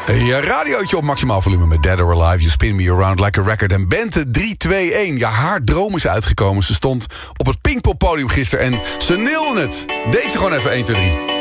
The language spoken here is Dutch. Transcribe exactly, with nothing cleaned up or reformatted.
Je radiootje op maximaal volume met Dead or Alive. You spin me around like a record. En Bente drie twee een. Ja, haar droom is uitgekomen. Ze stond op het Pinkpop podium gisteren en ze neelde het. Deed ze gewoon even één, twee, drie.